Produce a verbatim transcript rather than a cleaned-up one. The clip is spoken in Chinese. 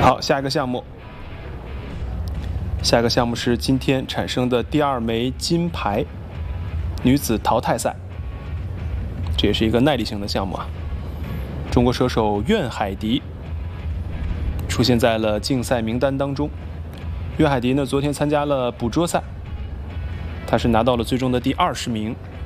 好，下一个项目，下一个项目是今天产生的第二枚金牌，女子淘汰赛，这也是一个耐力型的项目啊。中国射手苑海迪出现在了竞赛名单当中。苑海迪呢，昨天参加了捕捉赛，他是拿到了最终的第二十名。